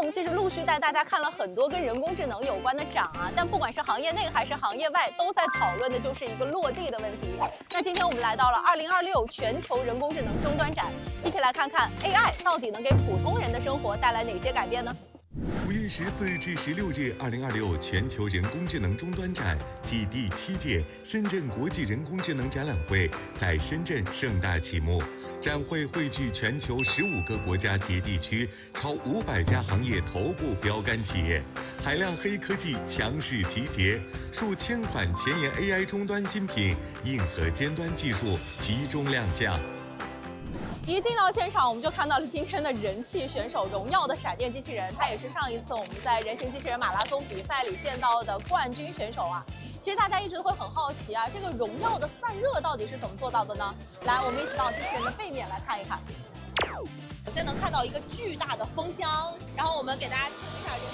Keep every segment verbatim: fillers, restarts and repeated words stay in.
们其实陆续带大家看了很多跟人工智能有关的展啊，但不管是行业内还是行业外，都在讨论的就是一个落地的问题。那今天我们来到了二零二六全球人工智能终端展，一起来看看 A I 到底能给普通人的生活带来哪些改变呢？ 五月十四至十六日，二零二六全球人工智能终端展暨第七届深圳国际人工智能展览会在深圳盛大启幕。展会汇聚全球十五个国家及地区超五百家行业头部标杆企业，海量黑科技强势集结，数千款前沿 A I 终端新品、硬核尖端技术集中亮相。 一进到现场，我们就看到了今天的人气选手荣耀的闪电机器人，它也是上一次我们在人形机器人马拉松比赛里见到的冠军选手啊。其实大家一直都会很好奇啊，这个荣耀的散热到底是怎么做到的呢？来，我们一起到机器人的背面来看一看。首先能看到一个巨大的风箱，然后我们给大家听一下这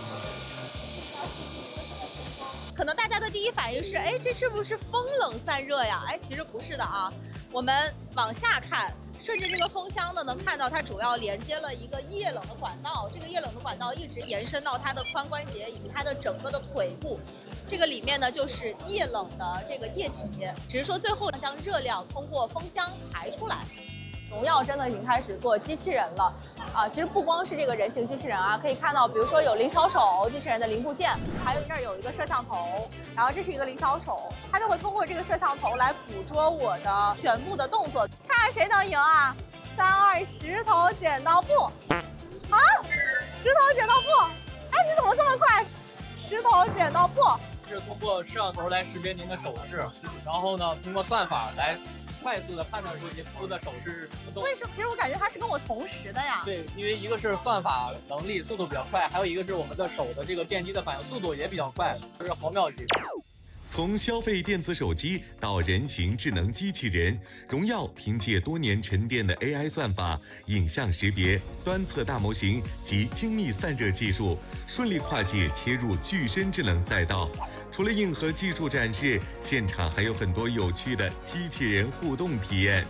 个。可能大家的第一反应是，哎，这是不是风冷散热呀？哎，其实不是的啊。我们往下看。顺着这个风箱呢，能看到它主要连接了一个液冷的管道，这个液冷的管道一直延伸到它的髋关节以及它的整个的腿部，这个里面呢就是液冷的这个液体，只是说最后将热量通过风箱排出来。荣耀真的已经开始做机器人了啊！其实不光是这个人形机器人啊，可以看到，比如说有灵巧手机器人的零部件，还有这儿有一个摄像头，然后这是一个灵巧手，它就会通过这个摄像头来捕捉我的全部的动作，看看谁能赢啊！三二石头剪刀布，啊，石头剪刀布，哎，你怎么这么快？石头剪刀布是通过摄像头来识别您的手势，然后呢，通过算法来。快速的判断出您出的手势是什么动作？ 为什么？其实我感觉它是跟我同时的呀。 对，因为一个是算法能力速度比较快，还有一个是我们的手的这个电机的反应速度也比较快，这是毫秒级。 从消费电子手机到人形智能机器人，荣耀凭借多年沉淀的 A I 算法、影像识别、端侧大模型及精密散热技术，顺利跨界切入具身智能赛道。除了硬核技术展示，现场还有很多有趣的机器人互动体验。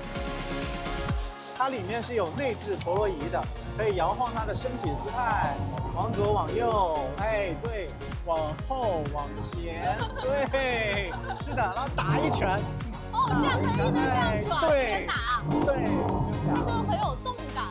它里面是有内置陀螺仪的，可以摇晃它的身体姿态，往左往右，哎，对，往后往前，对，是的，然后打一拳。 哦，这样可以一边这样转，一边打， 对， 这就很有动感。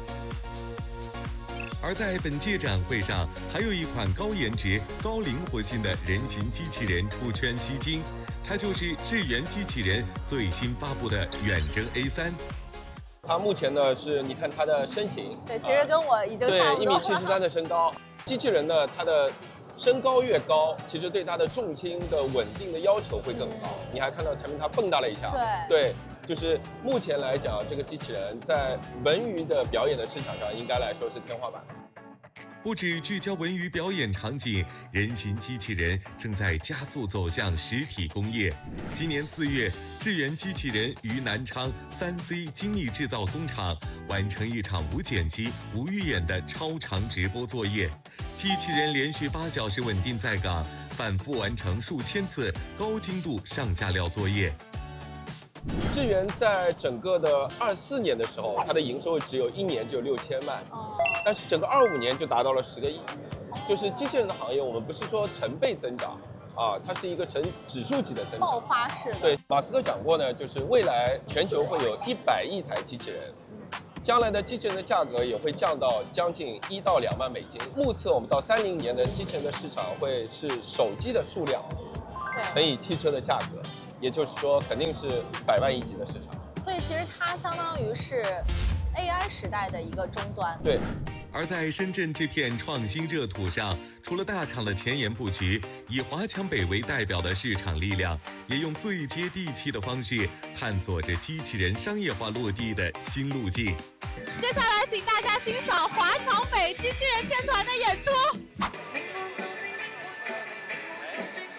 而在本届展会上，还有一款高颜值、高灵活性的人形机器人出圈吸睛，它就是智源机器人最新发布的远征 A 三。 它目前呢是，你看它的身形， 对，其实跟我已经差不多了。 对，一米七十三的身高。机器人呢，它的身高越高，其实对它的重心的稳定的要求会更高。嗯、你还看到前面它蹦跶了一下， 对， 对，就是目前来讲，这个机器人在文娱的表演的市场上，应该来说是天花板。 不止聚焦文娱表演场景，人形机器人正在加速走向实体工业。今年四月，智源机器人于南昌三 C 精密制造工厂完成一场无剪辑、无预演的超长直播作业。机器人连续八小时稳定在岗，反复完成数千次高精度上下料作业。 智源在整个的二四年的时候，它的营收只有一年只有六千万，但是整个二五年就达到了十个亿。就是机器人的行业，我们不是说成倍增长啊，它是一个成指数级的增长， 爆发式的。 对，马斯克讲过呢，就是未来全球会有一百亿台机器人，将来的机器人的价格也会降到将近一到两万美金。目测我们到三零年的机器人的市场会是手机的数量乘以汽车的价格。也就是说，肯定是百万亿级的市场。 所以其实它相当于是 A I 时代的一个终端。 对。 而在深圳这片创新热土上，除了大厂的前沿布局，以华强北为代表的市场力量，也用最接地气的方式探索着机器人商业化落地的新路径。 接下来，请大家欣赏华强北机器人天团的演出。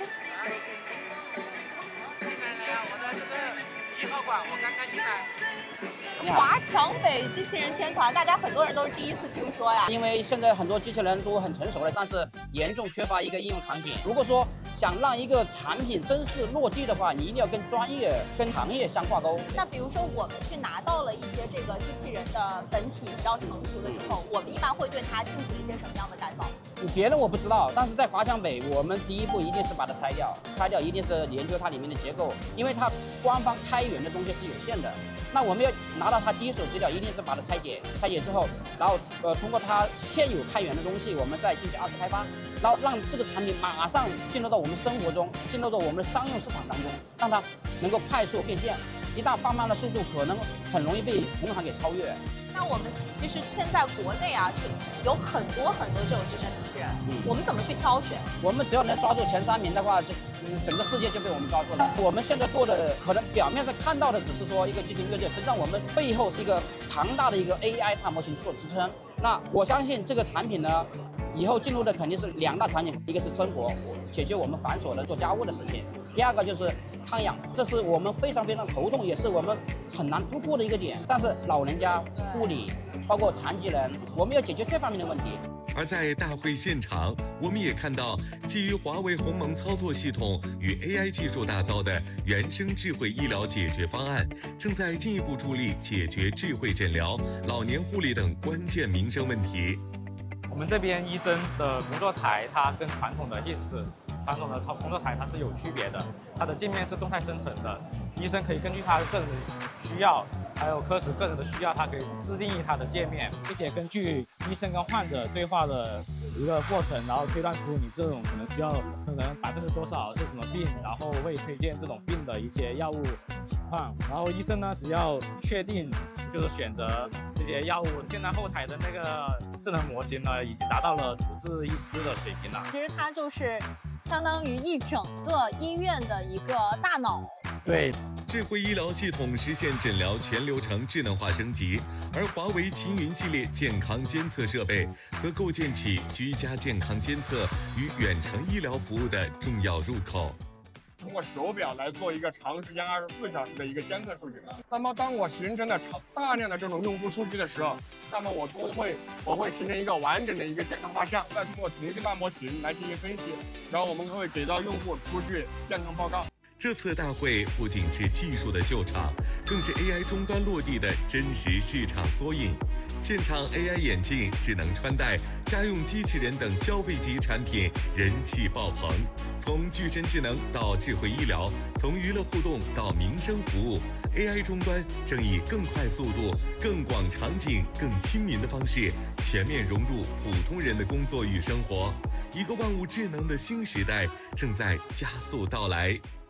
我刚刚进来。 华强北机器人天团，大家很多人都是第一次听说呀。 因为现在很多机器人都很成熟了，但是严重缺乏一个应用场景。如果说想让一个产品真实落地的话，你一定要跟专业、跟行业相挂钩。 那比如说，我们去拿到了一些这个机器人的本体比较成熟的之后，我们一般会对它进行一些什么样的改造？ 别人我不知道，但是在华强北，我们第一步一定是把它拆掉，拆掉一定是研究它里面的结构，因为它官方开源的东西是有限的。那我们要拿到它第一手资料，一定是把它拆解，拆解之后，然后呃通过它现有开源的东西，我们再进行二次开发，然后让这个产品马上进入到我们生活中，进入到我们的商用市场当中，让它能够快速变现。一旦放慢了速度，可能很容易被同行给超越。 那我们其实现在国内啊，就有很多很多这种智能机器人，嗯，我们怎么去挑选？ 我们只要能抓住前三名的话，就嗯整个世界就被我们抓住了。我们现在做的可能表面上看到的只是说一个机器人乐队，实际上我们背后是一个庞大的一个 A I 大模型做支撑。那我相信这个产品呢，以后进入的肯定是两大场景，一个是生活，解决我们繁琐的做家务的事情；第二个就是康养，这是我们非常非常头痛，也是我们很难突破的一个点。但是老人家、护理，包括残疾人，我们要解决这方面的问题。 而在大会现场，我们也看到基于华为鸿蒙操作系统与 A I 技术打造的原生智慧医疗解决方案，正在进一步助力解决智慧诊疗、老年护理等关键民生问题。 我们这边医生的工作台，它跟传统的意思，传统的操工作台它是有区别的，它的界面是动态生成的，医生可以根据他个人的需要，还有科室个人的需要，它可以自定义它的界面，并且根据医生跟患者对话的一个过程，然后推断出你这种可能需要可能百分之多少是什么病，然后会推荐这种病的一些药物情况。然后医生呢，只要确定就是选择这些药物。现在后台的那个智能模型呢，已经达到了主治医师的水平了。 其实它就是相当于一整个医院的一个大脑。 对。 智慧医疗系统实现诊疗全流程智能化升级，而华为秦云系列健康监测设备则构建起居家健康监测与远程医疗服务的重要入口。 通过手表来做一个长时间二十四小时的一个监测数据。那么当我形成了大量的这种用户数据的时候，那么我都会我会形成一个完整的一个健康画像，再通过图形大模型来进行分析，然后我们会给到用户出具健康报告。 这次大会不仅是技术的秀场，更是 A I 终端落地的真实市场缩影。现场 A I 眼镜、智能穿戴、家用机器人等消费级产品人气爆棚。从具身智能到智慧医疗，从娱乐互动到民生服务 ，A I 终端正以更快速度、更广场景、更亲民的方式，全面融入普通人的工作与生活。一个万物智能的新时代正在加速到来。